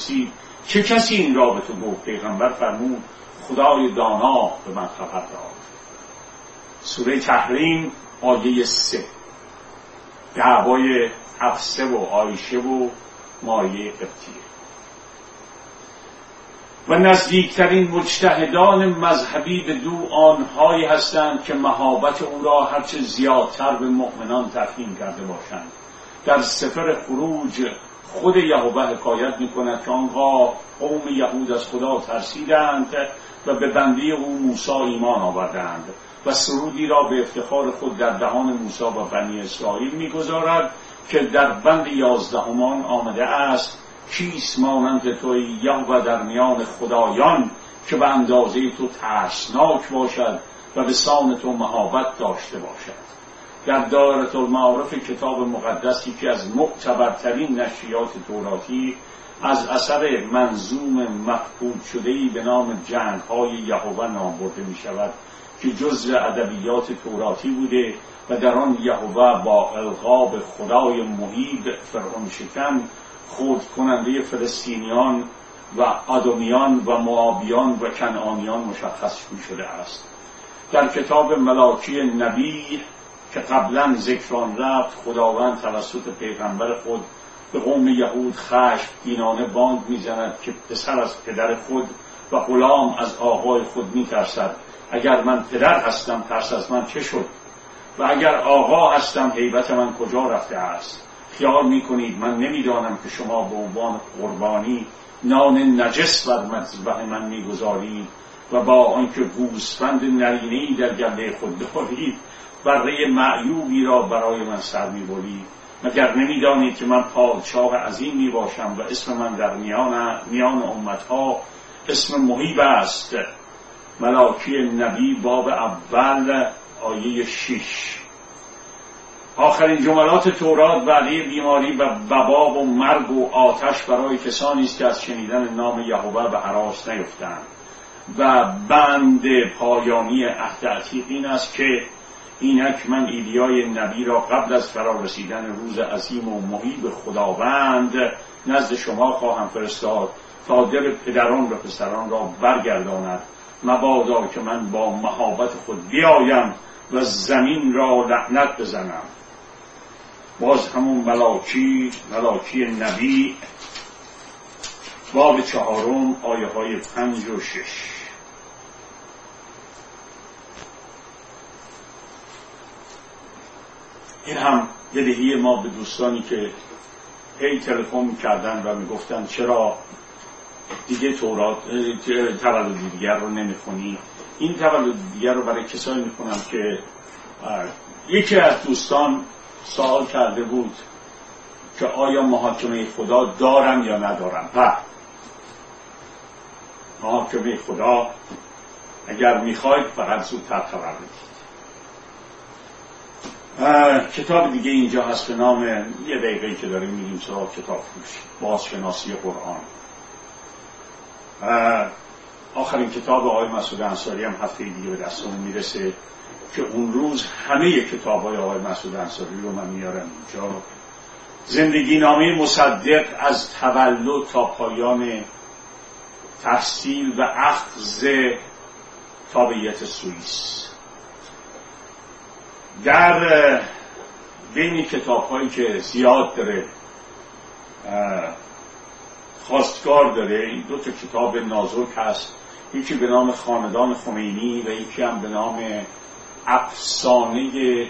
پرسید چه کسی این را به تو گفت؟ پیغمبر فرمود خدای دانا به من خبر داد. سوره تحریم آیه 3. دعوای حفصه و عایشه و مایه قبطیه. و نزدیکترین مجتهدان مذهبی به دو آنهایی هستند که مهابت او را هرچه زیادتر به مؤمنان تفهیم کرده باشند. در سفر خروج خود یهوه حکایت می‌کند که آنها قوم یهود از خدا ترسیدند و به بنده او موسی ایمان آوردند و سرودی را به افتخار خود در دهان موسی و بنی اسرائیل می‌گذارد که در بند 11 آمده است کیست مانند توی یهوه در میان خدایان که به اندازه تو ترسناک باشد و به سان تو مهابت داشته باشد. در دایره المعارف کتاب مقدس یکی از معتبرترین نشریات توراتی از اثر منظوم مفقود شده‌ای به نام جنگ‌های یهوه نام برده می‌شود که جزء ادبیات توراتی بوده و در آن یهوه با القاب خدای مهیب فرعون شکن خرد کننده فلسطینیان و ادومیان و موآبیان و کنعانیان مشخص شده است. در کتاب ملاکی نبی که قبلا ذکر آن رفت، خداوند توسط پیغمبر خود به قوم یهود خشمگینانه بانگ می‌زند که پسر از پدر خود و غلام از آقای خود می‌ترسد. اگر من پدر هستم ترس از من چه شد؟ و اگر آقا هستم هیبت من کجا رفته است؟ خیال می‌کنید من نمی‌دانم که شما به عنوان قربانی نان نجس بر مذبح من می‌گذارید و با آنکه گوسفند نرینه‌ای در گله خود دارید بره معیوبی را برای من سر می‌برید. مگر نمی‌دانید که من پادشاه عظیمی باشم و اسم من در میان امت‌ها اسم مهیب است. ملاکی نبی باب اول آیه 6. آخرین جملات تورات وعده بیماری و وبا و مرگ و آتش برای کسانی است که از شنیدن نام یهوه به هراس نیفتند. و بند پایانی عهد عتیق این است که اینک من ایلیای نبی را قبل از فرا رسیدن روز عظیم و مهیب خداوند نزد شما خواهم فرستاد تا دل پدران و پسران را برگرداند، مبادا که من با مهابت خود بیایم و زمین را لعنت بزنم. باز همون ملاکی نبی باب 4 آیه های 5 و 6. این هم بدهی ما به دوستانی که هی تلفن می‌کردن و میگفتن چرا دیگه تولد دیگر رو نمی‌خونی. این تولد دیگر رو برای کسانی می‌خونم که یکی از دوستان سوال کرده بود که آیا محاکمه خدا دارم یا ندارم. محاکمه خدا اگر میخواید فقط زودتر خبر بدید. کتاب دیگه اینجا هست به نام، یه دقیقه‌ای که داریم میگیم سراغ کتاب فروش، بازشناسی قرآن. آخرین کتاب آقای مسعود انصاری هم هفته دیگه به دستمون میرسه که اون روز همه کتاب‌های آقای مسعود انصاری رو من میارم اینجا. زندگی نامه مصدق از تولد تا پایان تحصیل و اخذ تابعیت سوئیس. در بین کتاب‌هایی که زیاد داره خواستگار داره، این 2 کتاب نازک هست، یکی به نام خاندان خمینی و یکی هم به نام افسانه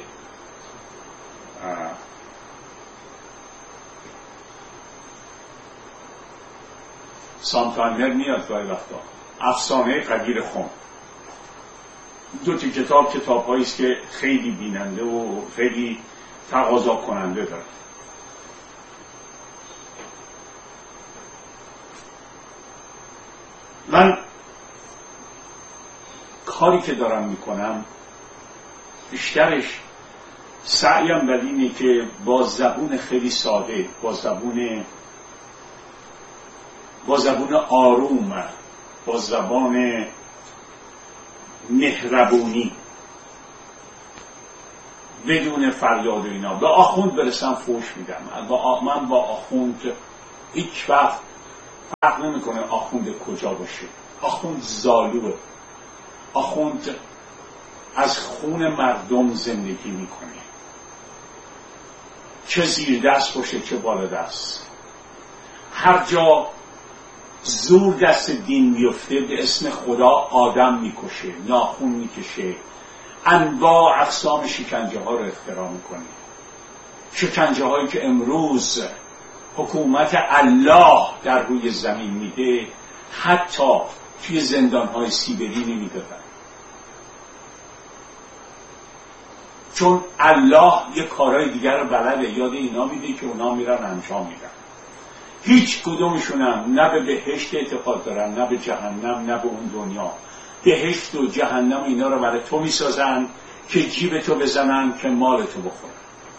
سانتاینر میاد گاهی وقتا، افسانه قدیر خم. 2 کتاب‌هایی است که خیلی بیننده و خیلی تقاضا کننده داره. من کاری که دارم میکنم بیشترش سعیم بر اینه که با زبون خیلی ساده، با زبون آروم، با زبان مهربونی، بدون فریاد و اینا به آخوند برسم فوش میدم. من با آخوند هیچ وقت فرق نمیکنه آخوند کجا باشه. آخوند زالوه، آخوند از خون مردم زندگی میکنه، چه زیر دست باشه چه بالا دست. هر جا زور دست دین میفته به اسم خدا آدم میکشه، ناخون میکشه، انواع اقسام شکنجه ها رو اختراع میکنه. شکنجه هایی که امروز حکومت الله در روی زمین میده حتی توی زندان های سیبری نمیدادن، چون الله یه کارهای دیگر رو بلده، یاد اینا میده که اونا میرن انجام میدن. هیچ کدومشونم نه به بهشت اعتقاد دارن نه به جهنم نه به اون دنیا. بهشت و جهنم اینا رو برای تو میسازن که جیب تو بزنن که مال تو بخورن.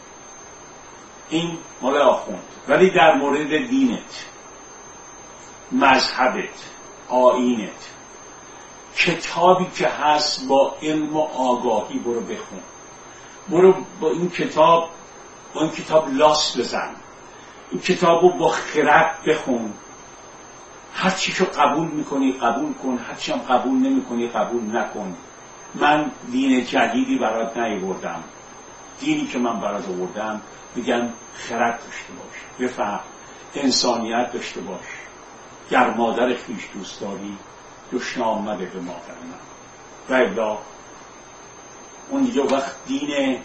این مال آخوند. ولی در مورد دینت، مذهبت، آیینت، کتابی که هست با علم و آگاهی برو بخون، برو با این کتاب لاس بزن، این کتاب رو با خرد بخون. هر چیشو قبول میکنی قبول کن، هر چی هم قبول نمیکنی قبول نکن. من دین جدیدی برات نیاوردم، دینی که من برات آوردم میگم خرد داشته باش، بفهم، انسانیت داشته باش. گر مادر خویش دوست داری دشنام آمده به مادر من. و الا اون دیگه وقت دین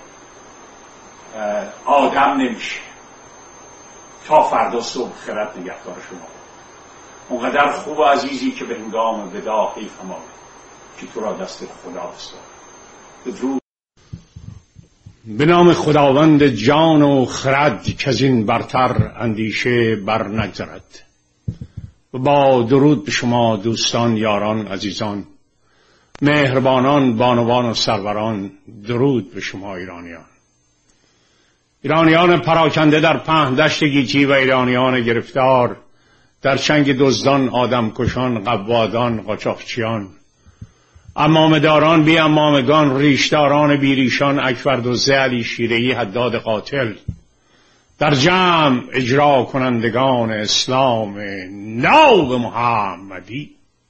آدم نمیشه. تا فردا صبح خرد نگهدار شما. اونقدر خوب و عزیزی که به هنگام ودا حیف ما که تو را دست خدا بستاد. بدرود. به نام خداوند جان و خرد که از این برتر اندیشه بر نگذرد. و با درود به شما دوستان، یاران، عزیزان، مهربانان، بانوان و سروران، درود به شما ایرانیان. ایرانیان پراکنده در پهن دشت گیتی و ایرانیان گرفتار در چنگ دزدان، آدمکشان، قوادان، قاچاقچیان، عمامه‌داران، بی عمامگان، ریشداران بی ریشان، اکبردوزه، علی شیرهی، حداد قاتل، در جمع اجرا کنندگان اسلام نو محمدی،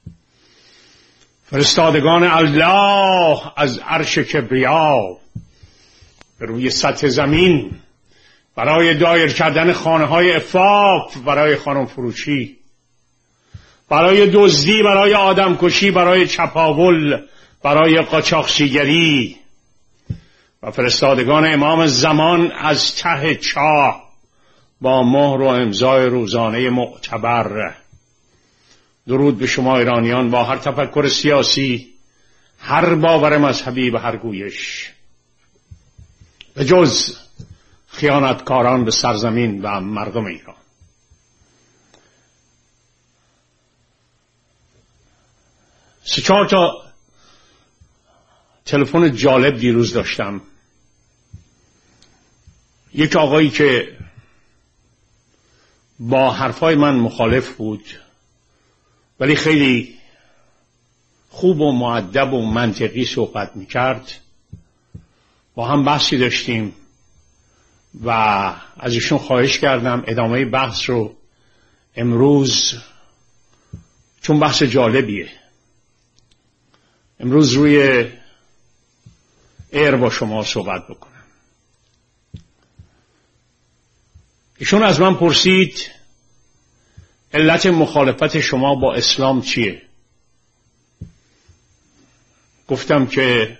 فرستادگان الله از عرش کبریا به روی سطح زمین برای دایر کردن خانه های عفاف، برای خانم فروشی، برای دزدی، برای آدمکشی، برای چپاول، برای قاچاقچیگری، و فرستادگان امام زمان از ته چاه با مهر و امضای روزانه معتبر. درود به شما ایرانیان با هر تفکر سیاسی، هر باور مذهبی و هر گویش، به جز خیانتکاران به سرزمین و مردم ایران. سه چهار تا تلفن جالب دیروز داشتم. یک آقایی که با حرفای من مخالف بود ولی خیلی خوب و مؤدب و منطقی صحبت میکرد، با هم بحثی داشتیم و از ایشون خواهش کردم ادامه بحث رو امروز، چون بحث جالبیه، امروز روی ایر با شما صحبت بکنم. ایشون از من پرسید علت مخالفت شما با اسلام چیه؟ گفتم که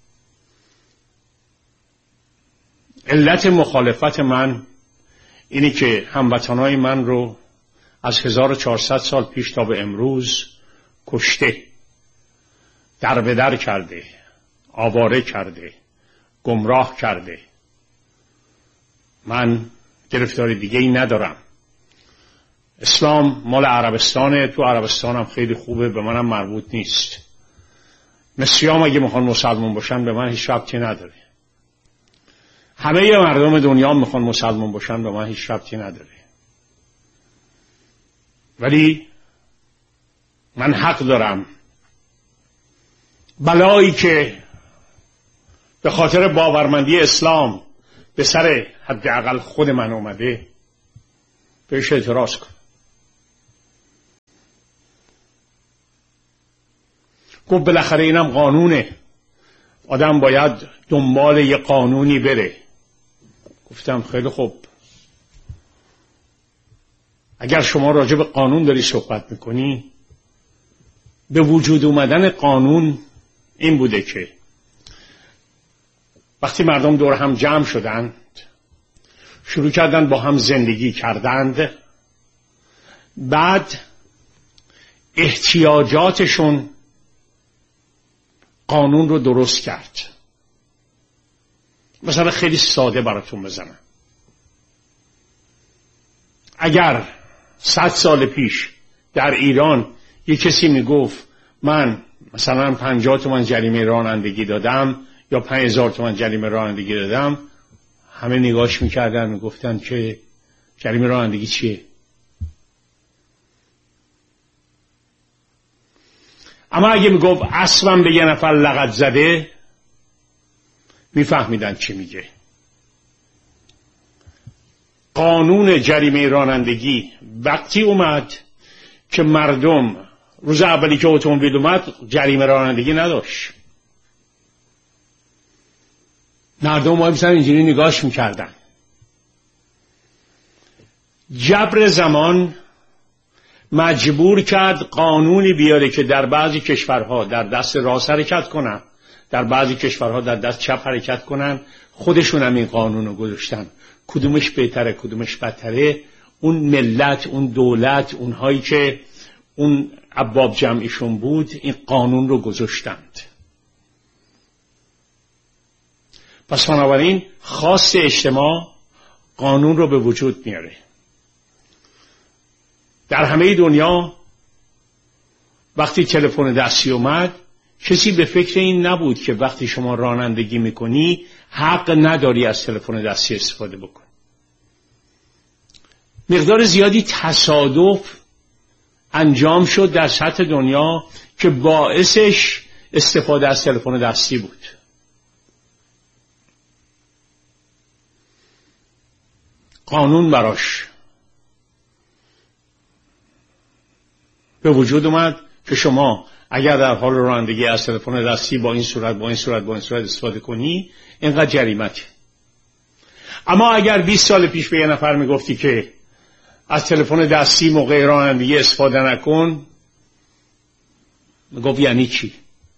علت مخالفت من اینی که هموطنای من رو از 1400 سال پیش تا به امروز کشته، در به در کرده، آواره کرده، گمراه کرده. من گرفتاری دیگه ای ندارم. اسلام مال عربستانه، تو عربستانم خیلی خوبه، به منم مربوط نیست. مسیحیام اگه میخوان مسلمان باشن به من هیچ ربطی نداره. همه مردم دنیا میخوان مسلمان باشن به من هیچ ربطی نداره. ولی من حق دارم بلایی که به خاطر باورمندی اسلام به سر حداقل خود من اومده بهش اعتراض کنم. گفت بالاخره اینم قانونه، آدم باید دنبال یه قانونی بره. گفتم خیلی خوب، اگر شما راجع به قانون داری صحبت میکنی، به وجود اومدن قانون این بوده که وقتی مردم دور هم جمع شدند، شروع کردن با هم زندگی کردند، بعد احتیاجاتشون قانون رو درست کرد. مثلا خیلی ساده براتون بزنم، اگر 100 سال پیش در ایران یک کسی میگفت من مثلا 50 تومن جریمه رانندگی دادم یا 5000 تومن جریمه رانندگی دادم، همه نگاش میکردن، میگفتن که جریمه رانندگی چیه؟ اما اگه میگفت اسبم به یه نفر لغت زده، میفهمیدن چی میگه. قانون جریمه رانندگی وقتی اومد که مردم روز اولی که اتومبیل اومد جریمه رانندگی نداشت، مردم ما مثلا اینجوری نگاش میکردن. جبر زمان مجبور کرد قانونی بیاره که در بعضی کشورها در دست راست حرکت کنن، در بعضی کشورها در دست چپ حرکت کنن. خودشون هم این قانون رو گذاشتن. کدومش بهتره کدومش بدتره، اون ملت، اون دولت، اونهایی که اون ابواب جمعیشون بود این قانون رو گذاشتند. پس بنابراین خواست اجتماع قانون رو به وجود میاره. در همه دنیا وقتی تلفن دستی اومد، کسی به فکر این نبود که وقتی شما رانندگی میکنی حق نداری از تلفن دستی استفاده بکنی. مقدار زیادی تصادف انجام شد در سطح دنیا که باعثش استفاده از تلفن دستی بود. قانون براش به وجود اومد که شما اگر در حال رانندگی از تلفن دستی با این صورت استفاده کنی اینقدر جریمته. اما اگر 20 سال پیش به یه نفر میگفتی که از تلفن دستی موقع رانندگی استفاده نکن، میگفت یعنی چی؟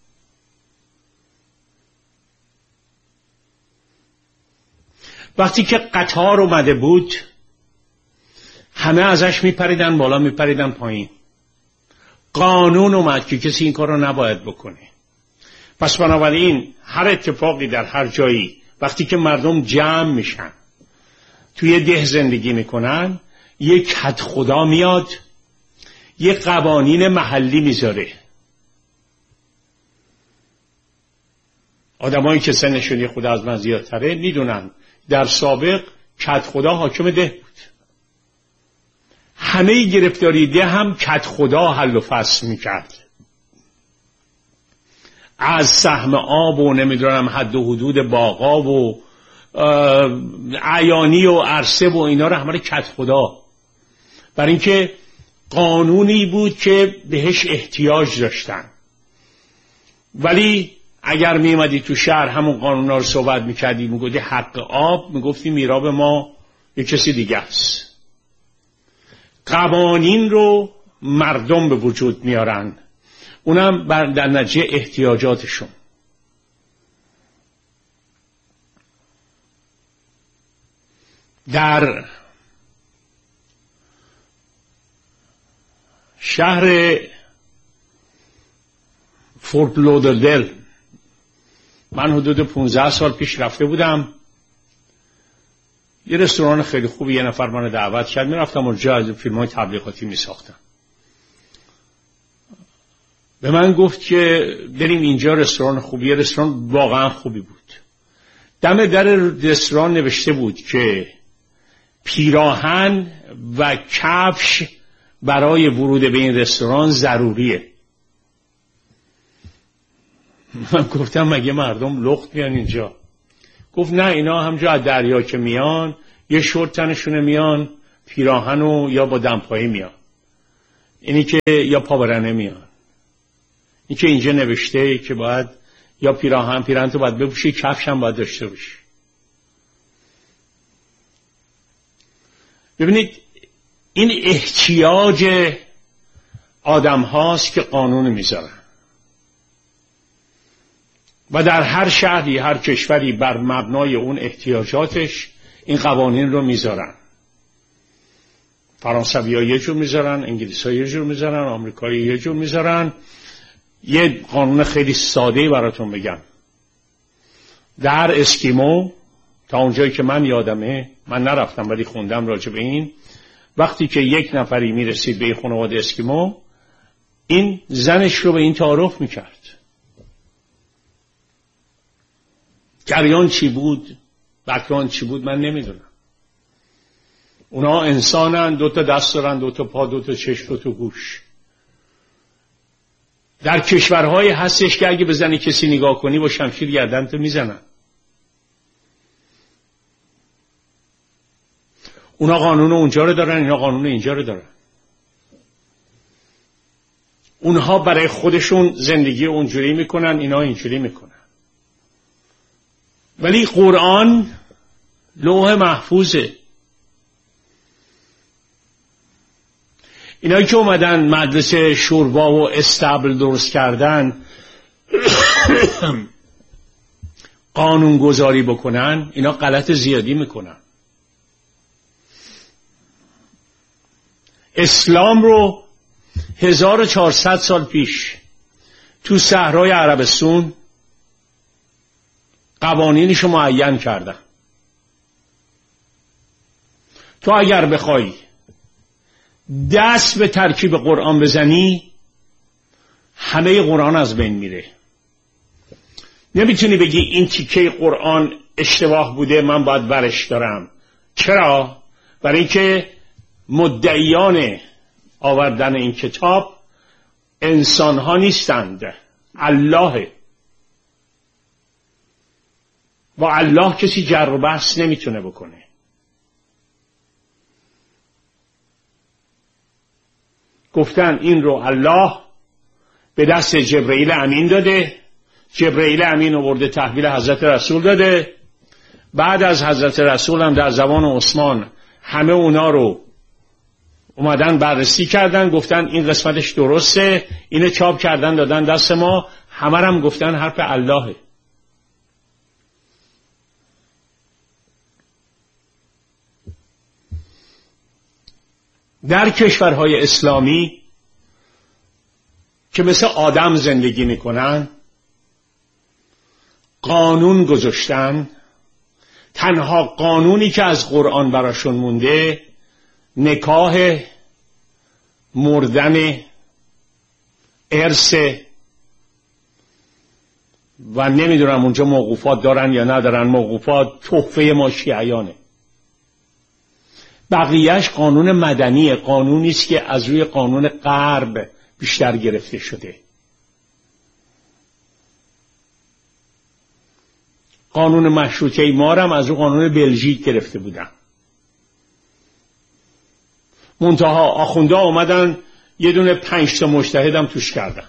وقتی که قطار اومده بود همه ازش میپریدن بالا میپریدن پایین. قانون اومد که کسی این کار رو نباید بکنه. پس بنابراین هر اتفاقی در هر جایی وقتی که مردم جمع میشن توی ده زندگی میکنن، یک حد خدا میاد یک قوانین محلی میذاره. آدمایی که سنشون یه خود از من زیادتره میدونن در سابق کد خدا حاکم ده بود. همه گرفتاری ده هم کد خدا حل و فصل میکرد. از سهم آب و نمیدونم حد و حدود باغا و عیانی و عرصه و اینا رو همه کد خدا، برای اینکه قانونی بود که بهش احتیاج داشتن. ولی اگر میمدی تو شهر همون قانونا رو صحبت میکردی، میگفتی حق آب، میگفتی میراب ما یک کسی دیگه است. قوانین رو مردم به وجود میارن، اونم در نتیجه احتیاجاتشون. در شهر فورت لودردل من حدود 15 سال پیش رفته بودم. یه رستوران خیلی خوبی یه نفر منو دعوت کرد، میرفتم اونجا از فیلم‌های تبلیغاتی میساختم. به من گفت که بریم اینجا رستوران خوبیه. رستوران واقعا خوبی بود. دم در رستوران نوشته بود که پیراهن و کفش برای ورود به این رستوران ضروریه. من گفتم مگه مردم لخت میان اینجا؟ گفت نه، اینا همجا از دریا که میان یه شورت تنشونه میان، پیراهن و یا با دمپایی میان، اینی که یا پا برهنه میان. این که اینجا نوشته که باید یا پیراهن تو باید بپوشی، کفش هم باید داشته باشی. ببینید این احتیاج آدم هاست که قانون میذارن و در هر شهری هر کشوری بر مبنای اون احتیاجاتش این قوانین رو میذارن. فرانسوی‌ها یه جور میذارن، انگلیس‌ها یه جور میذارن، آمریکایی یه جور میذارن. یه قانون خیلی ساده‌ای براتون بگم. در اسکیمو تا اونجایی که من یادمه، من نرفتم ولی خوندم راجع به این، وقتی که یک نفری میرسید به خانواده اسکیمو، این زنش رو به این تعارف میکرد. جریان چی بود، بک‌گراند چی بود من نمیدونم. اونا انسانن، 2 تا دست دارن، 2 تا پا، 2 تا چشم، 2 تا گوش. در کشورهای هستش که اگه بزنی کسی نگاه کنی با شمشیر گردنتو میزنن. اونا قانون اونجا رو دارن، اینا قانون اینجا رو دارن. اونها برای خودشون زندگی اونجوری میکنن، اینا اینجوری میکنن. ولی قرآن لوح محفوظه. اینایی که اومدن مدرسه شوربا و استبل درست کردن قانون گذاری بکنن، اینا غلط زیادی میکنن. اسلام رو 1400 سال پیش تو صحرای عربستان قوانینش معین کردن. تو اگر بخوای دست به ترکیب قرآن بزنی همه قرآن از بین میره. نمیتونی بگی این تیکه قرآن اشتباه بوده من باید برش دارم. چرا؟ برای اینکه مدعیان آوردن این کتاب انسان ها نیستند، الله. با الله کسی جر و بحث نمیتونه بکنه. گفتن این رو الله به دست جبرئیل امین داده، جبرئیل امین آورده تحویل حضرت رسول داده، بعد از حضرت رسول هم در زمان عثمان همه اونا رو اومدن بررسی کردن، گفتن این قسمتش درسته، اینو چاپ کردن دادن دست ما، همه هم گفتن حرف اللهه. در کشورهای اسلامی که مثل آدم زندگی میکنن قانون گذاشتن. تنها قانونی که از قرآن براشون مونده نکاح، مردن، ارث و نمیدونم اونجا موقوفات دارن یا ندارن. موقوفات تحفه ما شیعیانه. بقیهش قانون مدنیه، قانونی است که از روی قانون غرب بیشتر گرفته شده. قانون مشروطه ما هم از روی قانون بلژیک گرفته بودن. منتها آخونده آمدن یه دونه 5 تا مجتهد هم توش کردن.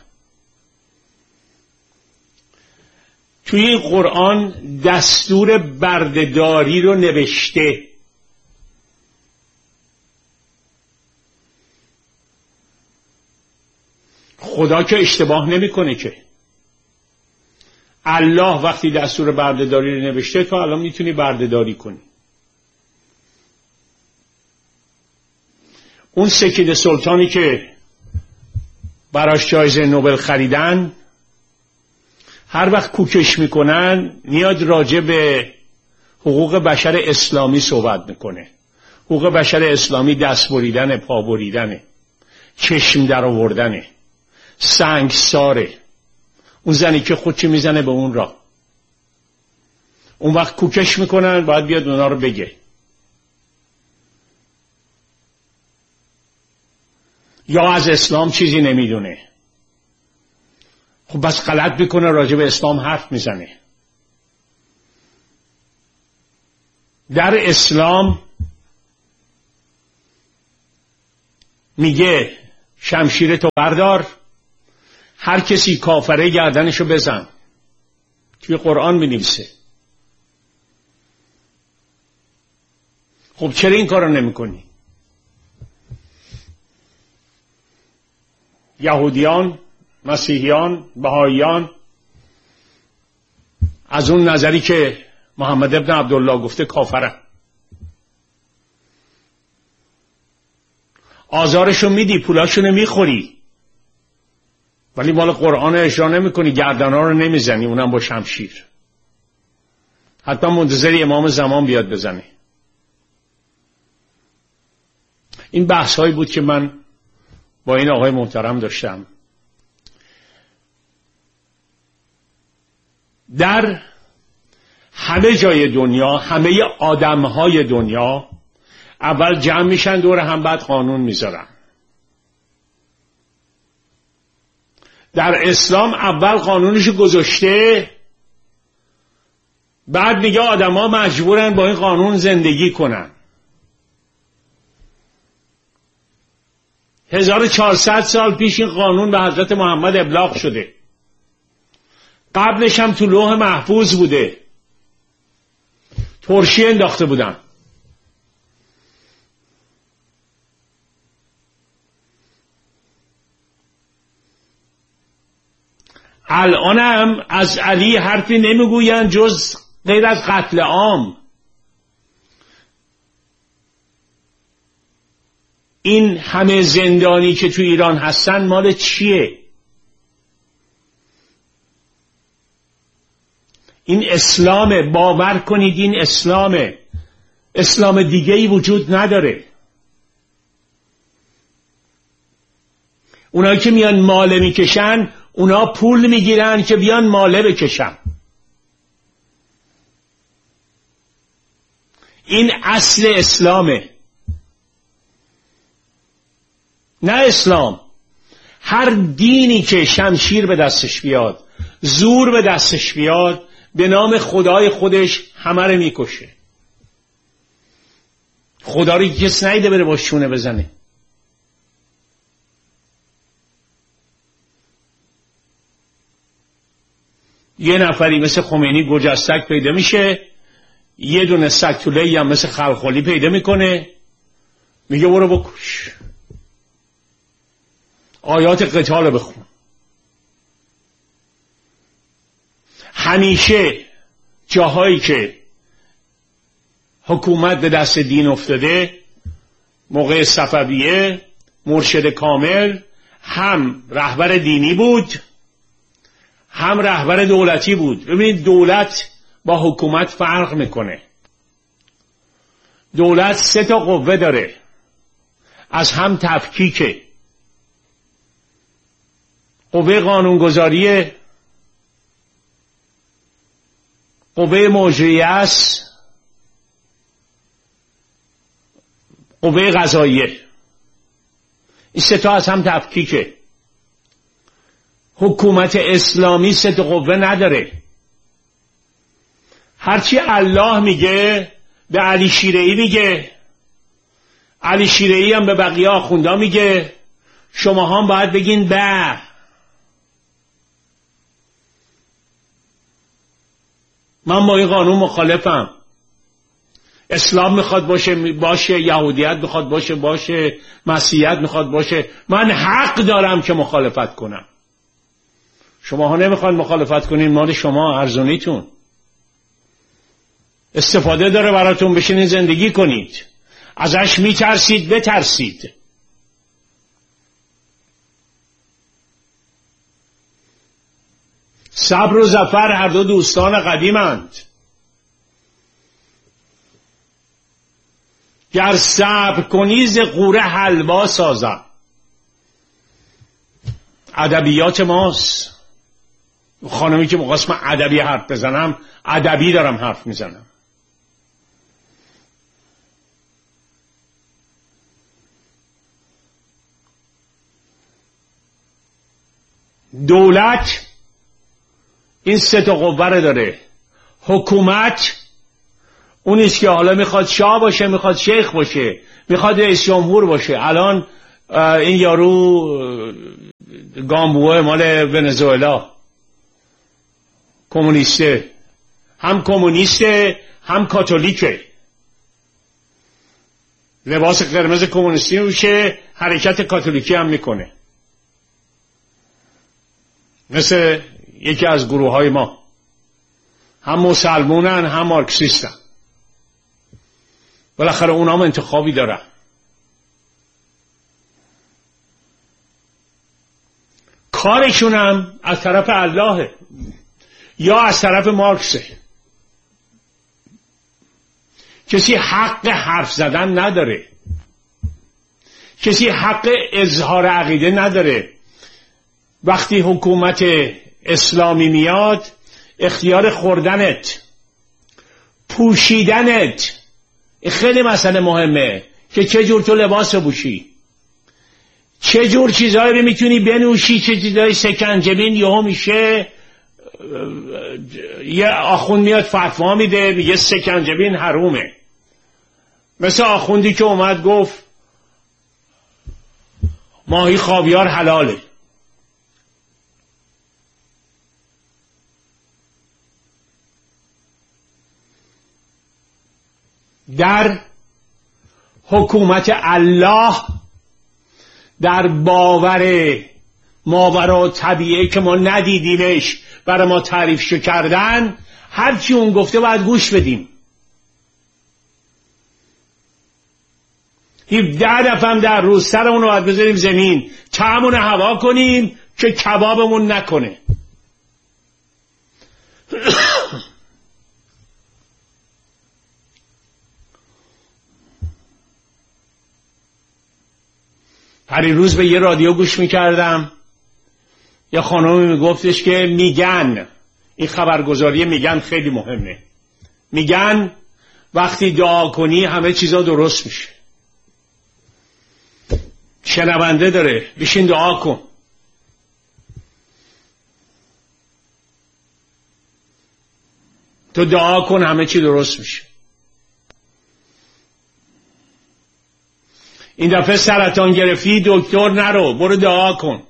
توی این قرآن دستور بردهداری رو نوشته. خدا که اشتباه نمیکنه که. الله وقتی دستور بردهداری رو نوشته تو الان میتونی بردهداری کنی. اون سکید سلطانی که براش جایزه نوبل خریدن هر وقت کوکش میکنن میاد راجع به حقوق بشر اسلامی صحبت میکنه. حقوق بشر اسلامی دست بریدن، پا بریدنه، چشم در آوردنه، سنگساره. اون زنی که خودش میزنه به اون را، اون وقت کوکش میکنن باید بیاد اونا رو بگه. یا از اسلام چیزی نمیدونه. خب بس غلط میکنه راجع به اسلام حرف میزنه. در اسلام میگه شمشیر تو بردار، هر کسی کافره گردنشو بزن. توی قرآن می‌نویسه. خب چرا این کارو نمی‌کنی؟ یهودیان، مسیحیان، بهائیان از اون نظری که محمد ابن عبدالله گفته کافره. آزارشو میدی، پولاشونو میخوری، ولی مال قرآن اجرا نمیکنی، گردنها رو نمیزنی، اونم با شمشیر. حتی منتظری امام زمان بیاد بزنه. این بحث هایی بود که من با این آقای محترم داشتم. در همه جای دنیا، همه آدمهای دنیا اول جمع میشن دور هم، بعد قانون میذارن. در اسلام اول قانونشو گذاشته، بعد میگه آدم‌ها مجبورن با این قانون زندگی کنن. 1400 سال پیش این قانون به حضرت محمد ابلاغ شده. قبلش هم تو لوح محفوظ بوده، ترشی انداخته بودن. الانم از علی حرفی نمیگوین جز غیر از قتل عام. این همه زندانی که تو ایران هستن مال چیه؟ این اسلامه، باور کنید این اسلامه. اسلام دیگه ای وجود نداره. اونایی که میان ماله میکشن، اونا پول میگیرن که بیان ماله بکشن. این اصل اسلامه، نه اسلام. هر دینی که شمشیر به دستش بیاد، زور به دستش بیاد، به نام خدای خودش همه رو میکشه. خدا رو کس نیده بره با شونه بزنه. یه نفری مثل خمینی گرجستک پیدا میشه، یه دونه سکتولی هم مثل خلخالی پیدا میکنه، میگه برو بکش، آیات قتال بخون. همیشه جاهایی که حکومت به دست دین افتاده، موقع صفویه مرشد کامل هم رهبر دینی بود هم رهبر دولتی بود. ببینید دولت با حکومت فرق میکنه. دولت 3 قوه داره، از هم تفکیکه. قوه قانونگذاری، قوه مجریه است، قوه قضاییه. این 3 از هم تفکیکه. حکومت اسلامی 3 قوه نداره. هرچی الله میگه به علی شیرعی میگه، علی شیرعی هم به بقیه آخوندا میگه، شما هم باید بگین به. من با این قانون مخالفم. اسلام میخواد باشه، یهودیت میخواد باشه، مسیحیت میخواد باشه. من حق دارم که مخالفت کنم. شما ها نمیخواد مخالفت کنین، مال شما، ارزونیتون. استفاده داره براتون، بشینین زندگی کنید. ازش میترسید، بترسید. صبر و ظفر هر دو دوستان قدیمند. گر صبر کنی ز غوره حلوا سازم. ادبیات ماست. خانمی که مقاس من ادبی حرف بزنم، ادبی دارم حرف میزنم. دولت این 3 قوه رو داره. حکومت اونیست که حالا میخواد شاه باشه، میخواد شیخ باشه، میخواد رئیس جمهور باشه. الان این یارو گامبوه مال ونزوئلا، کمونیسته، هم کمونیسته هم کاتولیکه، لباس قرمز کمونیستی میشه، حرکت کاتولیکی هم میکنه، مثل یکی از گروه های ما، هم مسلمونن هم مارکسیستن. بالاخره اونا هم انتخابی دارن. کارشون هم از طرف الله یا از طرف مارکسه. کسی حق حرف زدن نداره، کسی حق اظهار عقیده نداره. وقتی حکومت اسلامی میاد، اختیار خوردنت، پوشیدنت خیلی مسئله مهمه که چه جور تو لباس بپوشی، چه جور چیزایی رو میتونی بنوشی، چه چیزایی سکنجبین یهو میشه. یه آخوند میاد فتوا میده میگه سکنجبین حرومه، مثل آخوندی که اومد گفت ماهی خاویار حلاله. در حکومت الله، در باور ماورا طبیعه که ما ندیدیمش برای ما تعریفش کردن، هرچی اون گفته باید گوش بدیم. 17 دفعه در روز سرمون رو باید بذاریم زمین، طعمون هوا کنیم که کبابمون نکنه. پریروز به یه رادیو گوش میکردم، یه خانومی میگفتش که میگن، این خبرگزاری میگن خیلی مهمه، میگن وقتی دعا کنی همه چیزا درست میشه. شنونده داره، بشین دعا کن. تو دعا کن همه چی درست میشه. این دفعه سرطان گرفتی، دکتر نرو، برو دعا کن.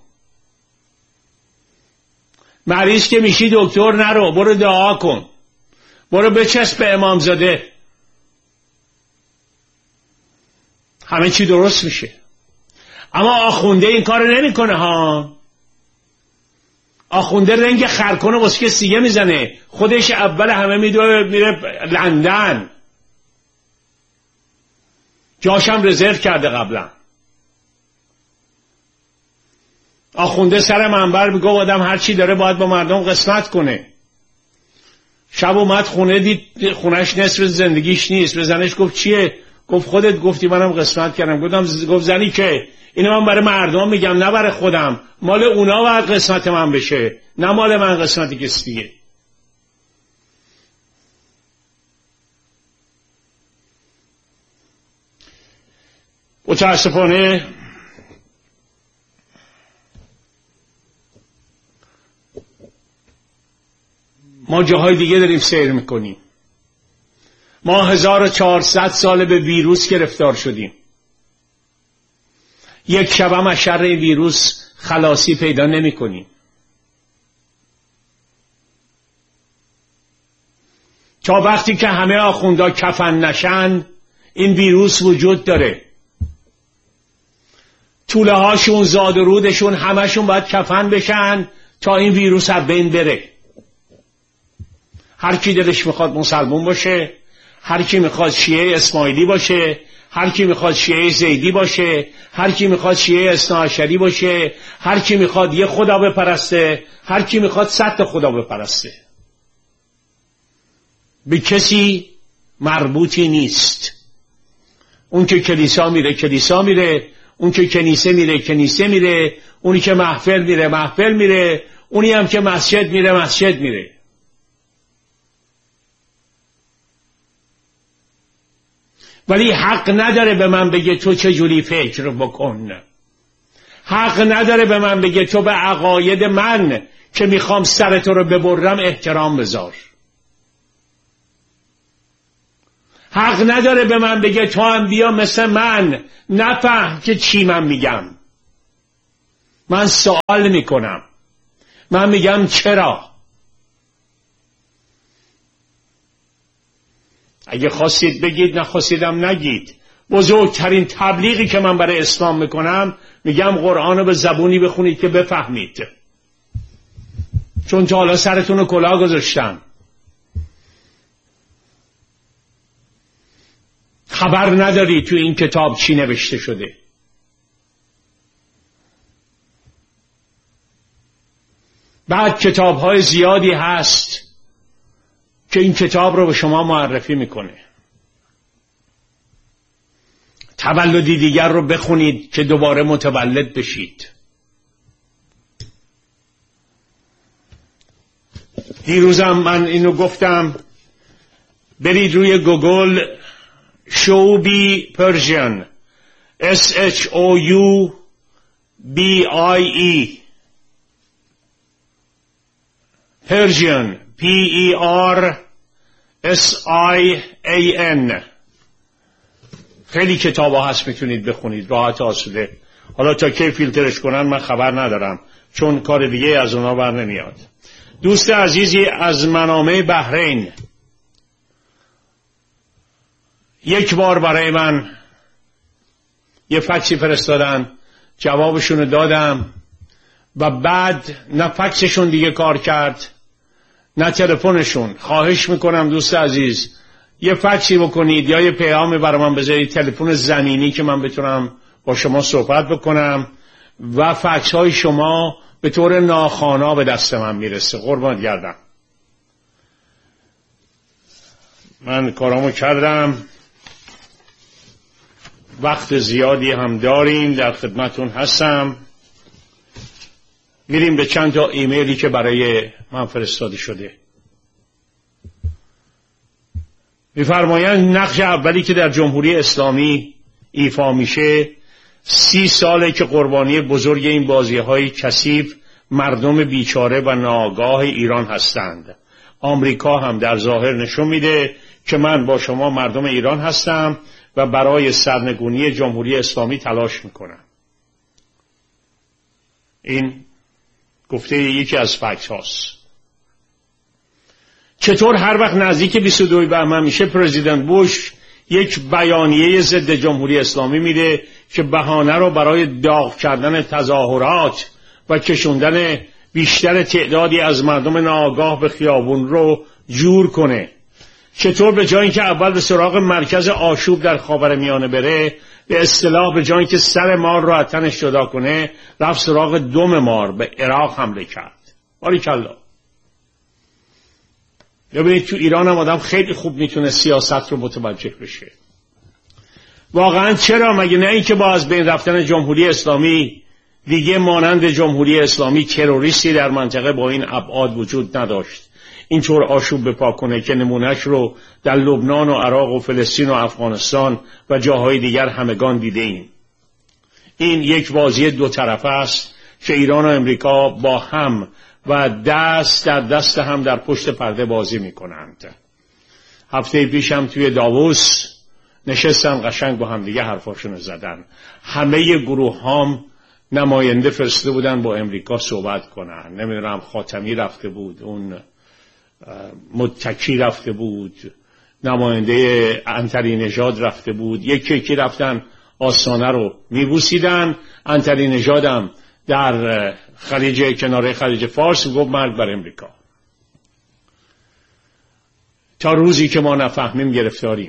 مریض که میشی دکتر نرو، برو دعا کن. برو بچسب به امامزاده، همه چی درست میشه. اما آخونده این کار نمیکنه ها. آخونده رنگ خرکنه واسه که سیگه میزنه، خودش اول همه میدوه میره لندن، جاشم رزرو کرده قبلا. آخونده سر منبر میگه آدم هر چی داره باید با مردم قسمت کنه. شب اومد خونه، دید خونش نصف زندگیش نیست. به زنش گفت چیه؟ گفت خودت گفتی منم قسمت کردم. گفت زنی که اینو من برای مردم میگم نه برای خودم، مال اونا باید قسمت من بشه، نه مال من قسمتی کسی دیگه. متاسفانه ما جاهای دیگه داریم سیر میکنیم. ما 1400 سال به ویروس گرفتار شدیم. یک شب هم از شر این ویروس خلاصی پیدا نمی کنیم. تا وقتی که همه آخوندا کفن نشن این ویروس وجود داره. توله هاشون، زاد و رودشون همشون باید کفن بشن تا این ویروس از بین بره. هر کی دلش میخواد مسلمون باشه، هر کی میخواد شیعه اسماعیلی باشه، هر کی میخواد شیعه زیدی باشه، هر کی میخواد شیعه اثناعشری باشه، هر کی میخواد یه خدا بپرسته، هر کی میخواد 100 تا خدا بپرسته. به کسی مربوطی نیست. اون که کلیسا میره کلیسا میره، اون که کنیسه میره کنیسه میره، اونی که محفل میره محفل میره، اونی هم که مسجد میره مسجد میره. ولی حق نداره به من بگه تو چجوری فکر بکن. حق نداره به من بگه تو به عقاید من که میخوام سر تو رو ببرم احترام بذار. حق نداره به من بگه تو هم بیا مثل من نفهم که چی من میگم. من سوال میکنم، من میگم چرا؟ اگه خواستید بگید، نخواستیدم نگید. بزرگترین تبلیغی که من برای اسلام میکنم، میگم قرآن رو به زبونی بخونید که بفهمید، چون تا حالا سرتون رو کلاه گذاشتم. خبر نداری تو این کتاب چی نوشته شده. بعد کتاب‌های زیادی هست که این کتاب رو به شما معرفی میکنه. تولدی دیگر رو بخونید که دوباره متولد بشید. دیروزم من اینو گفتم، برید روی گوگل شوبی پرژین SHOUBIE پرژین PERSIAN. خیلی کتاب ها هست میتونید بخونید راحت آسوده. حالا تا کی فیلترش کنن من خبر ندارم، چون کار دیگه از اونا بر نمیاد. دوست عزیزی از منامه بحرین یک بار برای من یه فکسی فرستادن، جوابشون دادم و بعد نه فکسشون دیگه کار کرد نه تلفنشون. خواهش میکنم دوست عزیز یه فکسی بکنید یا یه پیامی برای من بذارید، تلفن زمینی که من بتونم با شما صحبت بکنم و فکس های شما به طور ناخوانا به دست من میرسه. قربان گردم. من کارامو کردم، وقت زیادی هم داریم، در خدمتون هستم. میریم به چند تا ایمیلی که برای من فرستاده شده. میفرمایند نقش اولی که در جمهوری اسلامی ایفا میشه 30 ساله که قربانی بزرگ این بازی‌های کثیف مردم بیچاره و ناآگاه ایران هستند. آمریکا هم در ظاهر نشون میده که من با شما مردم ایران هستم و برای سرنگونی جمهوری اسلامی تلاش میکنم. این گفته یکی از فکت هاست. چطور هر وقت نزدیک 22 بهمن میشه پرزیدنت بوش یک بیانیه ضد جمهوری اسلامی میده که بهانه رو برای داغ کردن تظاهرات و کشوندن بیشتر تعدادی از مردم ناآگاه به خیابون رو جور کنه. چطور به جای اینکه اول به سراغ مرکز آشوب در خاورمیانه بره، به اصطلاح به جای اینکه سر مار رو از تنش جدا کنه، رفت سراغ دم مار، به عراق حمله کرد. باریکلا. ببینید تو ایران هم آدم خیلی خوب میتونه سیاست رو متوجه بشه. واقعا چرا؟ مگه نه اینکه با از بین رفتن جمهوری اسلامی دیگه مانند جمهوری اسلامی تروریستی در منطقه با این ابعاد وجود نداشت، اینطور آشوب بپا کنه که نمونهش رو در لبنان و عراق و فلسطین و افغانستان و جاهای دیگر همگان دیده ایم. این یک بازی دو طرفه است که ایران و امریکا با هم و دست در دست هم در پشت پرده بازی میکنند. هفته پیشم توی داووس نشستن، قشنگ با هم دیگه حرفاشونو زدن. همه گروه هام نماینده فرسته بودن با امریکا صحبت کنن. نمیدونم خاتمی رفته بود، اون متکی رفته بود، نماینده عنتری نژاد رفته بود، یکی رفتن آستانه رو میبوسیدن. عنتری نژادم در خلیج، کناره خلیج فارس گفت مرگ بر امریکا. تا روزی که ما نفهمیم گرفتاریم.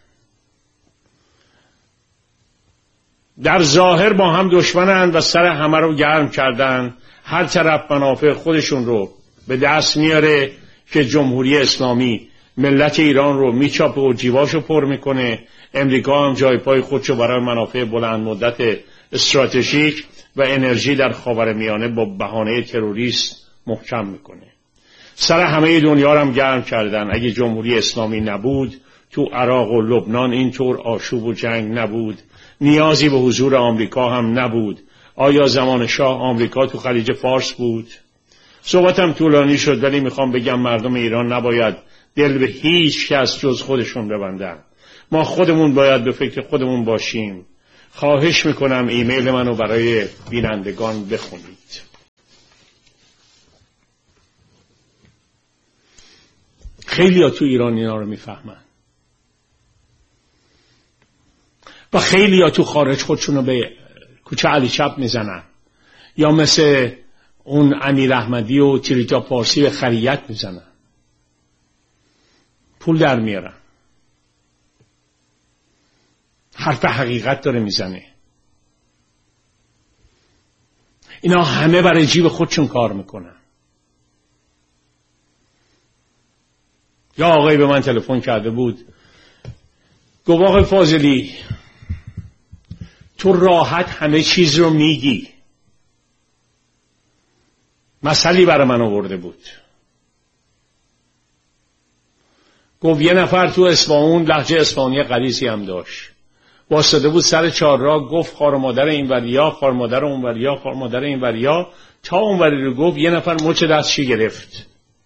در ظاهر با هم دشمنن و سر همه رو گرم کردن. هر طرف منافع خودشون رو به دست میاره که جمهوری اسلامی ملت ایران رو میچاپه و جیباشو پر میکنه. امریکا هم جای پای خودشو برای منافع بلند مدت استراتژیک و انرژی در خاورمیانه با بهانه تروریست محکم میکنه. سر همه دنیا رو هم گرم کردن. اگه جمهوری اسلامی نبود تو عراق و لبنان اینطور آشوب و جنگ نبود، نیازی به حضور آمریکا هم نبود. آیا زمان شاه آمریکا تو خلیج فارس بود؟ صحبتم طولانی شد، ولی میخوام بگم مردم ایران نباید دل به هیچ کس جز خودشون ببندن. ما خودمون باید به فکر خودمون باشیم. خواهش میکنم ایمیل منو برای بینندگان بخونید. خیلی ها تو ایران اینا رو میفهمن و خیلی ها تو خارج خودشونو به کوچه علی چپ میزنن یا مثل اون امیر احمدی و تریتا پارسی به خریت میزنن، پول در میارن. حرف حقیقت داره میزنه. اینا همه برای جیب خودشون کار میکنن. یا آقای به من تلفن کرده بود، گفت آقای فاضلی تو راحت همه چیز رو میگی. مسئله برای من آورده بود. گفت یه نفر تو اصفهان لهجه اصفهانی غلیظی هم داشت، واسطه بود سر چهارراه، گفت خار مادر این وریا، خار مادر اون وریا، خار مادر این وریا، تا اون وری رو گفت. یه نفر مچ دستشی گرفت،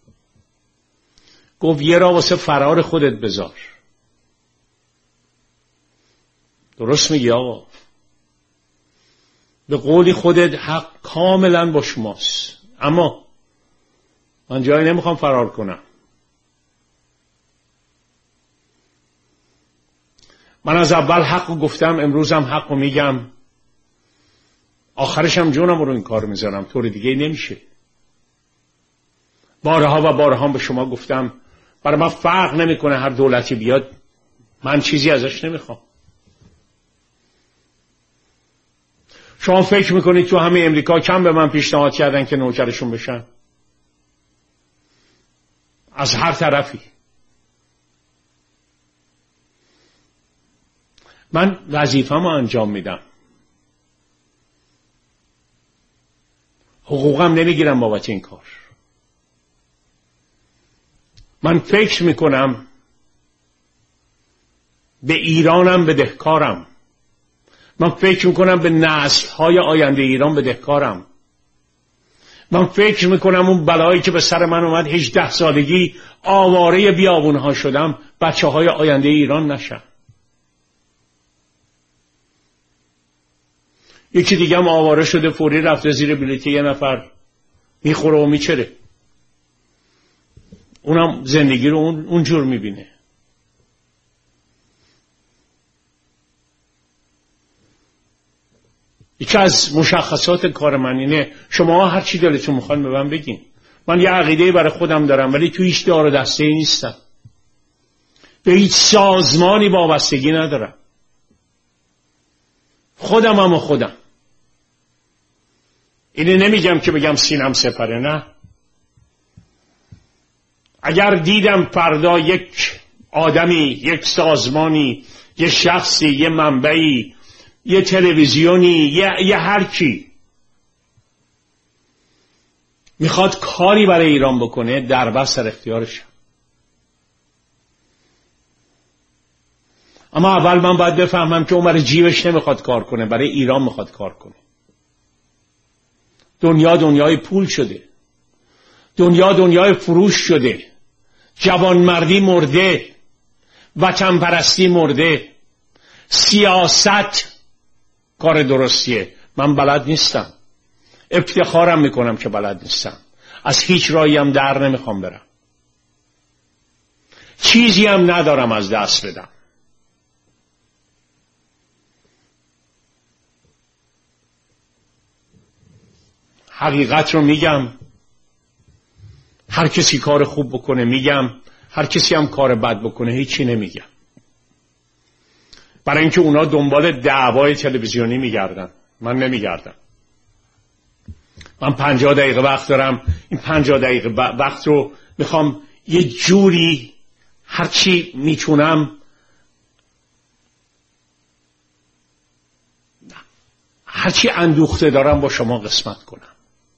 گفت یه را واسه فرار خودت بذار. درست میگی آقا، به قولی خودت حق کاملا با شماست، اما من جایی نمیخوام فرار کنم. من از اول حقو گفتم، امروزم حقو میگم، آخرشم جونم رو این کار میذارم، طور دیگه نمیشه. بارها و بارها به شما گفتم برای من فرق نمیکنه هر دولتی بیاد، من چیزی ازش نمیخوام. شما فکر میکنید تو همه امریکا کم به من پیشنهاد کردن که نوکرشون بشن؟ از هر طرفی. من وظیفه‌مو انجام میدم، حقوقم نمیگیرم بابت این کار. من فکر میکنم به ایرانم بدهکارم. من فکر میکنم به نسل‌های آینده ایران بدهکارم. من فکر میکنم اون بلایی که به سر من اومد 18 سالگی آواره بیابونها شدم، بچه‌های آینده ایران نشن. یکی دیگه هم آواره شده فوری رفته زیر بلیت یه نفر میخوره و میچره، اونم زندگی رو اونجور میبینه. یکی از مشخصات کار من اینه شما هر چی دلتون میخوان به من بگین. من یه عقیده برای خودم دارم ولی تو هیچ دار و دسته‌ای نیستم، به هیچ سازمانی وابستگی ندارم. خودم هم و خودم. اینه نمیگم که بگم سینم سپره، نه. اگر دیدم فردا یک آدمی، یک سازمانی، یه شخصی، یه منبعی، یه تلویزیونی، یه هر کی میخواد کاری برای ایران بکنه، در بست در اختیارش. اما اول من باید بفهمم که اون برای جیبش نمیخواد کار کنه، برای ایران میخواد کار کنه. دنیا دنیای پول شده، دنیا دنیای فروش شده، جوانمردی مرده، وطن پرستی مرده، سیاست کار درستیه. من بلد نیستم، افتخارم میکنم که بلد نیستم، از هیچ راهی هم در نمیخوام برم، چیزی هم ندارم از دست بدم. حقیقت رو میگم، هر کسی کار خوب بکنه میگم، هر کسی هم کار بد بکنه هیچی نمیگم، برای اینکه اونا دنبال دعوای تلویزیونی میگردن، من نمیگردم. من 50 دقیقه وقت دارم، این 50 دقیقه وقت رو میخوام یه جوری هرچی میتونم هرچی اندوخته دارم با شما قسمت کنم.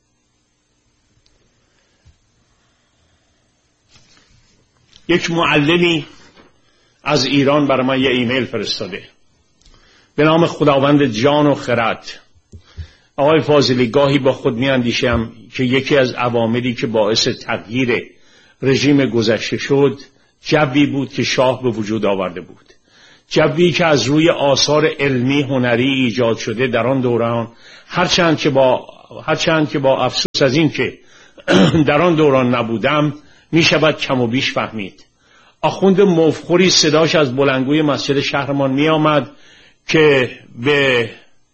یک معلمی از ایران برای من یه ایمیل فرستاده به نام خداوند جان و خرد. آقای فاضلی، گاهی با خود می اندیشم که یکی از عواملی که باعث تغییر رژیم گذشته شد جوی بود که شاه به وجود آورده بود، جوی که از روی آثار علمی هنری ایجاد شده در آن دوران، هرچند که با افسوس از این که در آن دوران نبودم می شود کم و بیش فهمید. آخوند مفخوری صداش از بلندگوی مسجد شهرمان می آمد که به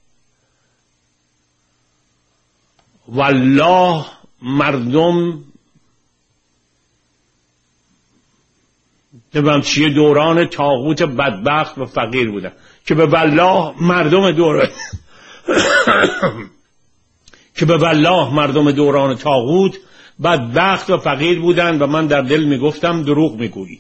والله مردم نمیدونم چیه دوران طاغوت بدبخت و فقیر بودن، که به والله مردم دوران طاغوت بدبخت و فقیر بودن و من در دل میگفتم دروغ میگویی.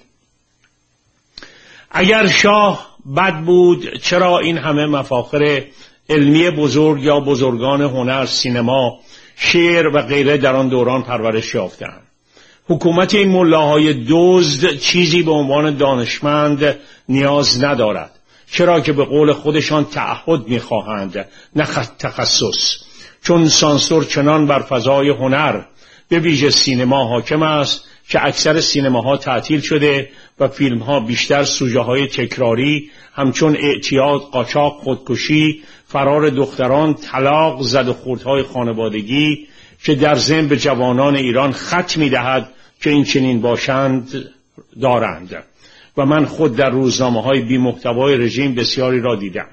اگر شاه بد بود چرا این همه مفاخر علمی بزرگ یا بزرگان هنر، سینما، شعر و غیره در آن دوران پرورش یافتند؟ حکومت این ملاهای دزد چیزی به عنوان دانشمند نیاز ندارد، چرا که به قول خودشان تعهد میخواهند نه تخصص. چون سانسور چنان بر فضای هنر به ویژه سینما حاکم است که اکثر سینماها تعطیل شده و فیلمها بیشتر سوژه های تکراری همچون اعتیاد، قاچاق، خودکشی، فرار دختران، طلاق، زد و خوردهای خانوادگی که در ذهن به جوانان ایران خط می‌دهد که این چنین باشند دارند و من خود در روزنامه‌های بی محتوای رژیم بسیاری را دیدم.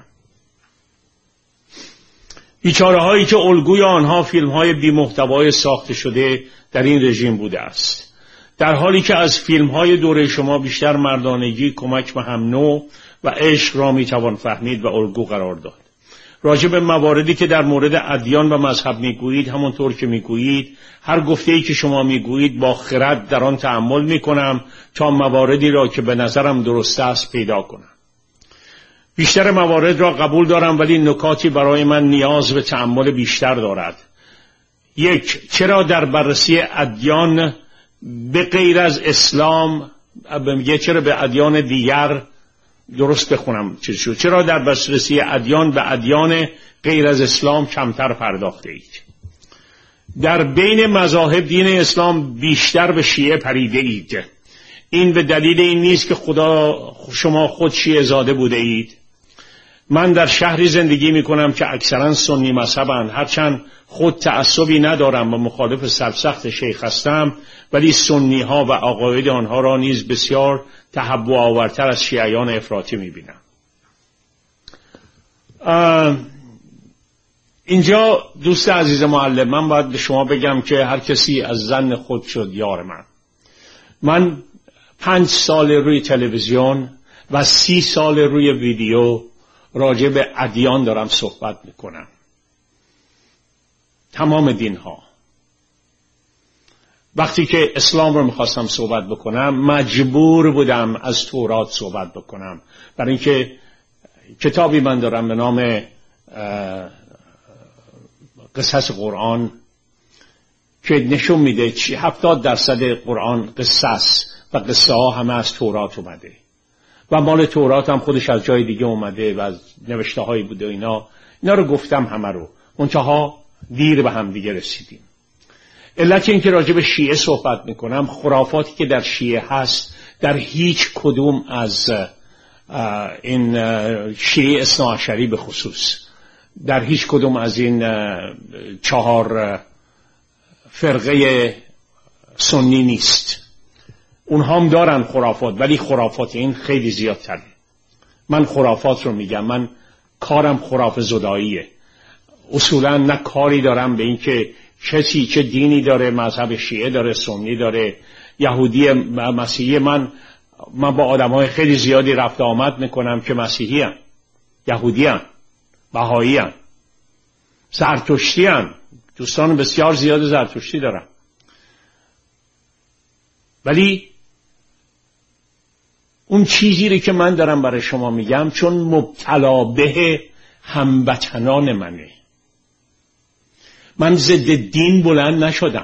بیچاره‌هایی که الگوی آنها فیلم‌های بی محتوای ساخته شده در این رژیم بوده است، در حالی که از فیلم‌های دوره شما بیشتر مردانگی، کمک به هم نوع و عشق را می‌توان فهمید و الگو قرار داد. راجع به مواردی که در مورد ادیان و مذهب میگویید، همونطور که میگویید، هر گفته‌ای که شما میگویید با خرد در آن تأمل میکنم تا مواردی را که به نظرم درست است پیدا کنم. بیشتر موارد را قبول دارم، ولی نکاتی برای من نیاز به تأمل بیشتر دارد. یک، چرا در بررسی ادیان به غیر از اسلام، چرا به ادیان دیگر، درست بخونم چرا در بررسی ادیان به ادیان غیر از اسلام کمتر پرداخته اید؟ در بین مذاهب دین اسلام بیشتر به شیعه پریده اید. این به دلیل این نیست که شما خود شیعه زاده بوده اید. من در شهری زندگی می کنم که اکثرا سنی مذهبند، هرچند خود تعصبی ندارم و مخالف سرسخت شیخ هستم، ولی سنی ها و عقاید آنها را نیز بسیار تهوع آورتر از شیعیان افراطی می بینم. اینجا دوست عزیز معلم، من باید به شما بگم که هر کسی از ظن خود شد یار من 5 سال روی تلویزیون و 30 سال روی ویدیو راجع به ادیان دارم صحبت میکنم، تمام دین ها. وقتی که اسلام رو میخواستم صحبت بکنم مجبور بودم از تورات صحبت بکنم، برای اینکه کتابی من دارم به نام قصص قرآن که نشون میده 70% قرآن قصص و قصه ها همه از تورات اومده و مال تورات هم خودش از جای دیگه اومده و از نوشته هایی بوده. اینا رو گفتم همه رو، منتها دیر به هم دیگه رسیدیم. علت این که راجع به شیعه صحبت میکنم، خرافاتی که در شیعه هست در هیچ کدوم از این شیعه اثناعشری به خصوص، در هیچ کدوم از این 4 فرقه سنی نیست. اونها هم دارن خرافات، ولی خرافات این خیلی زیادتره. من خرافات رو میگم، من کارم خرافه زداییه. اصولا نه کاری دارم به این که کسی چه دینی داره، مذهب شیعه داره، سنی داره، یهودی، مسیحی. من با آدمای خیلی زیادی رفت آمد میکنم که مسیحی هن، یهودی هن، بهایی هن، زرتشتی هن. دوستان بسیار زیاد زرتشتی دارم. ولی اون چیزی رو که من دارم برای شما میگم چون مبتلا به هموطنان منه. من ضد دین بلند نشدم.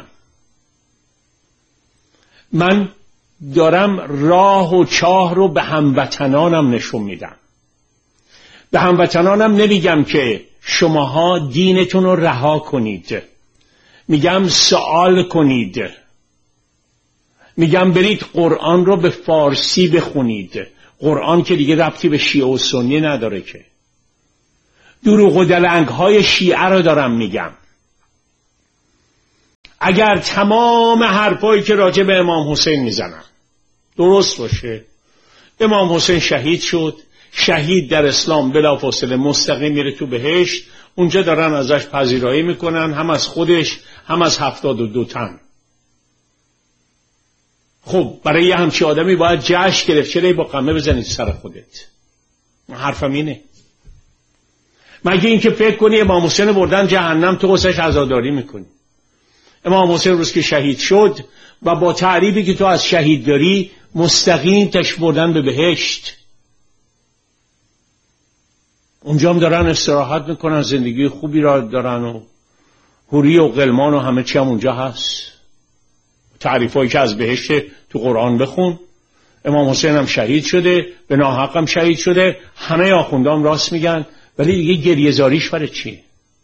من دارم راه و چاه رو به هموطنانم نشون میدم. به هموطنانم نمیگم که شماها دینتون رو رها کنید، میگم سوال کنید، میگم برید قرآن رو به فارسی بخونید. قرآن که دیگه ربطی به شیعه و سنی نداره که. دروغ و دلنگ‌های شیعه رو دارم میگم. اگر تمام حرفایی که راجع به امام حسین میزنن درست باشه، امام حسین شهید شد، شهید در اسلام بلافاصله مستقیم میره تو بهشت، اونجا دارن ازش پذیرایی میکنن، هم از خودش هم از 72 تن. خب برای یه همچی آدمی باید جشن گرفت، چرا با قمه بزنید سر خودت؟ حرفم اینه. مگه اینکه فکر کنی امام حسین بردن جهنم تو واسش عزاداری میکنی؟ امام حسین روز که شهید شد و با تعریفی که تو از شهید داری مستقیم تش بردن به بهشت. اونجا هم دارن استراحت میکنن، زندگی خوبی را دارن و حوری و غلمان و همه چی هم اونجا هست. تعریفایی که از بهشت تو قرآن بخون. امام حسین هم شهید شده، به ناحق هم شهید شده، همه آخوندام راست میگن، ولی دیگه گریه زاریش برای چیه؟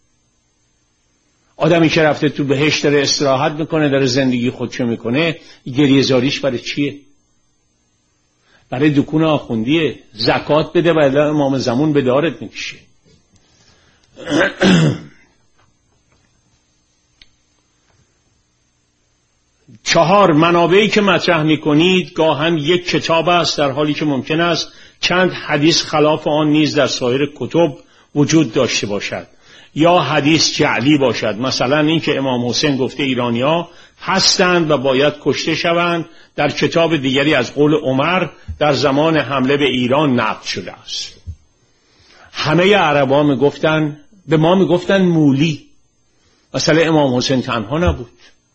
آدمی که رفته تو بهشت داره استراحت میکنه، داره زندگی خودشو میکنه، گریه زاریش برای چیه؟ برای دکون آخوندیه. زکات بده و امام زمان به دارت میکشه. چهار، منابعی که مطرح میکنید گاهن یک کتاب است، در حالی که ممکن است چند حدیث خلاف آن نیز در سایر کتب وجود داشته باشد، یا حدیث جعلی باشد. مثلا این که امام حسین گفته ایرانی‌ها هستند و باید کشته شوند، در کتاب دیگری از قول عمر در زمان حمله به ایران نقل شده است. همه عربا میگفتن، به ما میگفتن مولی. مثلا امام حسین تنها نبود.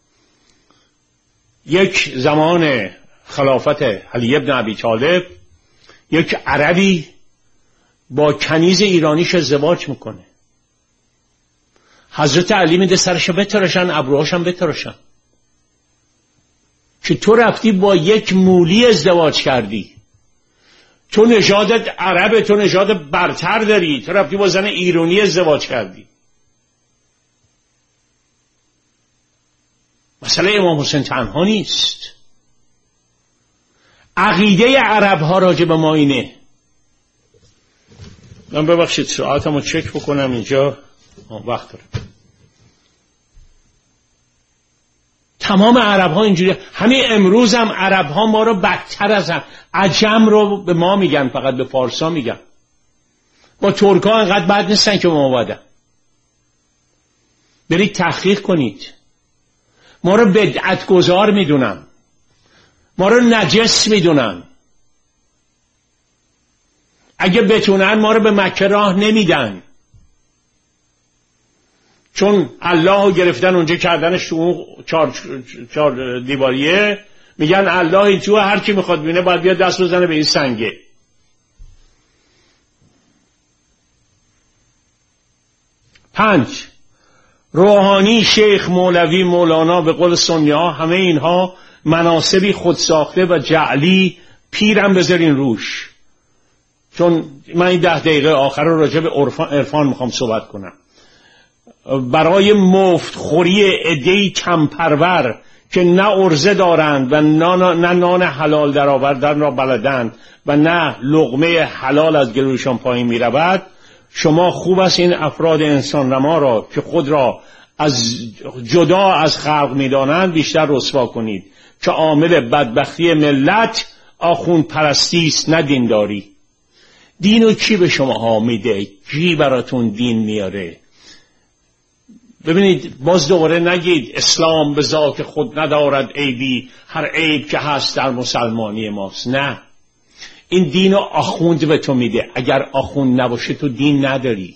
یک زمان خلافت علی ابن ابی طالب یک عربی با کنیز ایرانیش ازدواج میکنه. حضرت علی میده سرش بتراشن، ابروهاشم بتراشن، که تو رفتی با یک مولی ازدواج کردی، تو نژادت عربه، تو نژاد برتر داری، تو رفتی با زن ایرانی ازدواج کردی. مسئله امام حسین تنها نیست. عقیده عرب ها راجع به ما اینه. من ببخشید ساعتمو چک بکنم اینجا، وقت داره. تمام عرب ها اینجوری. همین امروز هم عرب ها ما رو بدتر از هم. عجم رو به ما میگن، فقط به فارسا میگن. با ترک ها انقدر بد نیستن که ما بدن. برید تحقیق کنید. ما رو بدعت گذار میدونن، ما رو نجس میدونن. اگه بتونن ما رو به مکه راه نمیدن، چون الله رو گرفتن اونجا کردنش تو اون چار دیواریه، میگن الله اینجا هر کی میخواد ببینه باید بیاد دست بزنه به این سنگه. پنج، روحانی، شیخ، مولوی، مولانا، به قول سنی ها همه اینها مناصبی خودساخته و جعلی، پیرم بذارین روش. چون من این 10 دقیقه آخر رو راجع به عرفان میخوام صحبت کنم. برای مفت خوری عده‌ای کمپرور که نه ارزه دارند و نه نان حلال در آوردن را بلدند و نه لقمه حلال از گلویشان پایین می رود، شما خوب است این افراد انسان نما را که خود را از جدا از خلق می دانند بیشتر رسوا کنید، که عامل بدبختی ملت آخوند پرستی است نه دینداری. دینو کی به شما ها میده؟ کی براتون دین میاره؟ ببینید، باز دوباره نگید اسلام به ذات خود ندارد عیبی، هر عیب که هست در مسلمانی ماست. نه، این دین رو آخوند به تو میده. اگر آخوند نباشه تو دین نداری.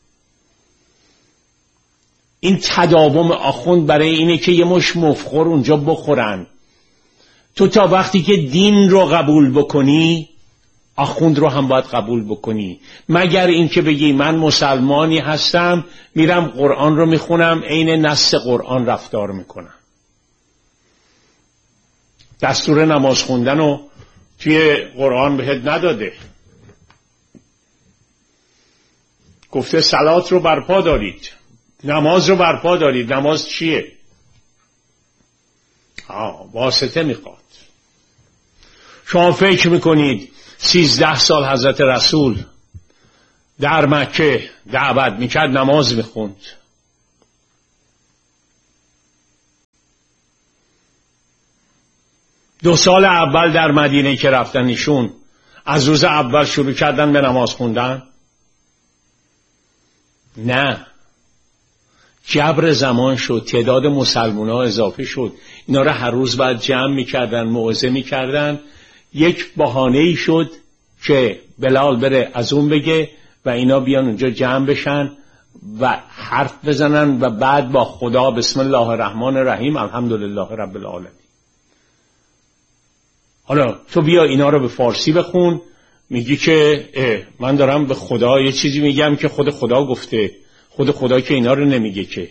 این تداوم آخوند برای اینه که یه مش مفخور اونجا بخورن. تو تا وقتی که دین رو قبول بکنی آخوند رو هم باید قبول بکنی. مگر اینکه بگی من مسلمانی هستم، میرم قرآن رو میخونم، عین نص قرآن رفتار میکنم. دستور نماز خوندن رو توی قرآن بهت نداده. گفته صلات رو برپا دارید، نماز رو برپا دارید. نماز چیه؟ واسطه میخواد. شما فکر میکنید 13 سال حضرت رسول در مکه دعوت میکرد، نماز میخوند؟ دو سال اول در مدینه که رفتن ایشون از روز اول شروع کردن به نماز خوندن؟ نه. جبر زمان شد، تعداد مسلمان ها اضافه شد، اینا را هر روز بعد جمع میکردن، موعظه میکردن. یک بهانه‌ای شد که بلال بره از اون بگه و اینا بیان اونجا جمع بشن و حرف بزنن و بعد با خدا بسم الله الرحمن الرحیم الحمدلله رب العالمین. حالا تو بیا اینا رو به فارسی بخون، میگی که من دارم به خدا یه چیزی میگم که خود خدا گفته. خود خدا که اینا رو نمیگه که.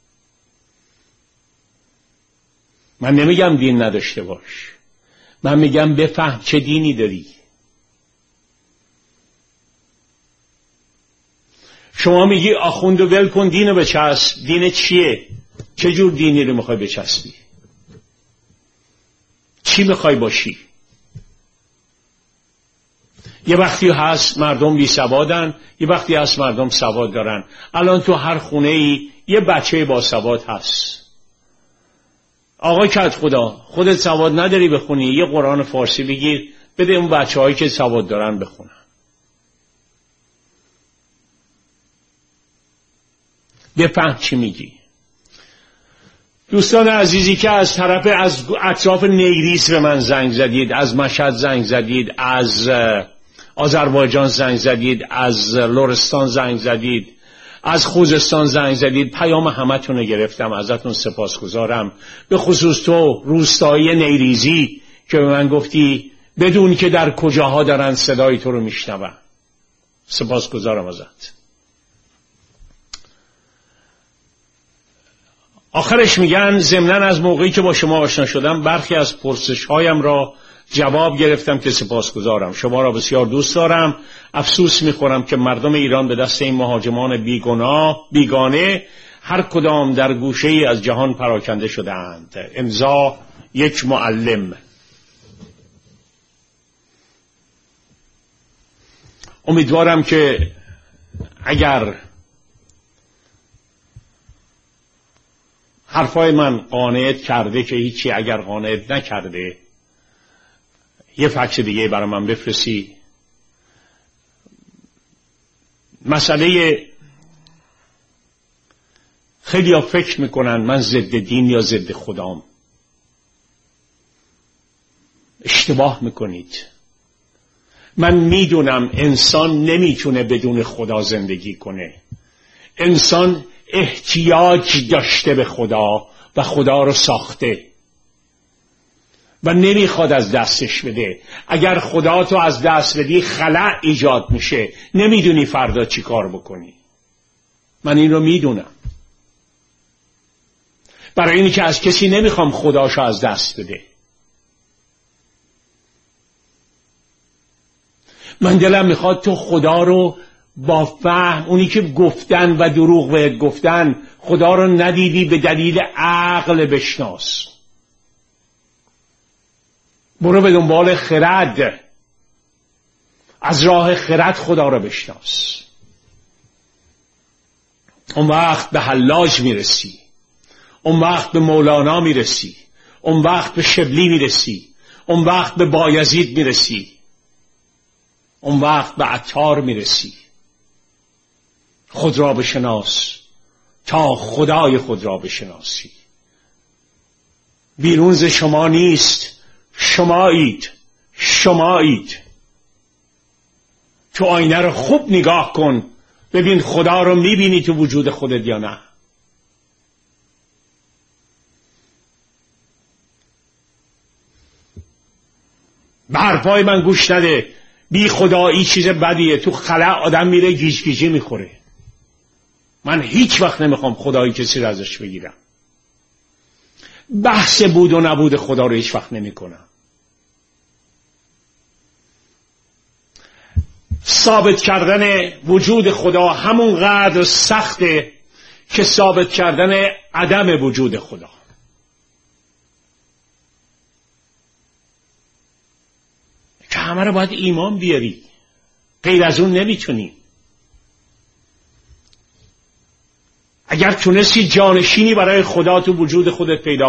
من نمیگم دین نداشته باش، من میگم بفهم چه دینی داری. شما میگی آخوندو ول کن دینو بچسب. دین چیه؟ چه جور دینی رو میخوای بچسبی؟ چی میخوای باشی؟ یه وقتی هست مردم بی سوادن، یه وقتی هست مردم سواد دارن. الان تو هر خونه ای یه بچه با سواد هست. آقا کد خدا، خودت سواد نداری بخونی، یه قرآن فارسی بگیر بده اون بچه هایی که سواد دارن بخونن. بفهم چی میگی. دوستان عزیزی که از اطراف نیریس به من زنگ زدید، از مشهد زنگ زدید، از آذربایجان زنگ زدید، از لرستان زنگ زدید، از خوزستان زنگ زدید، پیام همتون رو گرفتم، ازتون سپاسگزارم. به خصوص تو روستایی نیریزی که به من گفتی بدون که در کجاها دارن صدای تو رو میشنون. سپاسگزارم ازت. آخرش میگن ضمناً از موقعی که با شما آشنا شدم برخی از پرسش‌هایم را جواب گرفتم که سپاسگزارم. شما را بسیار دوست دارم. افسوس میخورم که مردم ایران به دست این مهاجمان بیگانه هر کدام در گوشه‌ای از جهان پراکنده شده‌اند. امضا یک معلم. امیدوارم که اگر حرفای من قانعت کرده که هیچی، اگر قانعت نکرده یه فکس دیگه برای من بفرستی. مسئله خیلی ها فکر میکنن من ضد دین یا ضد خدام. اشتباه میکنید. من میدونم انسان نمیتونه بدون خدا زندگی کنه. انسان احتیاج داشته به خدا و خدا رو ساخته و نمیخواد از دستش بده. اگر خدا تو از دست بدی خلأ ایجاد میشه، نمیدونی فردا چی کار بکنی. من این رو میدونم. برای اینی که از کسی نمیخوام خداشو از دست بده. من دلم میخواد تو خدا رو با فهم، اونی که گفتن و دروغ بهت گفتن خدا رو ندیدی به دلیل عقل بشناس. برو به دنبال خرد، از راه خرد خدا رو بشناس. اون وقت به حلاج میرسی، اون وقت به مولانا میرسی، اون وقت به شبلی میرسی، اون وقت به بایزید میرسی، اون وقت به عطار میرسی. خود را بشناس تا خدای خود را بشناسی. بیرون ز شما نیست، شمایید. تو آینه رو خوب نگاه کن، ببین خدا رو میبینی تو وجود خودت یا نه. به حرفای من گوش نده. بی خدایی چیز بدیه. تو خلأ آدم میره گیجگیجی میخوره. من هیچ وقت نمیخوام خدایی کسی رو ازش بگیرم. بحث بود و نبود خدا رو هیچ وقت نمیکنم. ثابت کردن وجود خدا همون قدر سخته که ثابت کردن عدم وجود خدا. همه رو باید ایمان بیاری، غیر از اون نمیتونی. اگر تونستی جانشینی برای خدا تو وجود خودت پیدا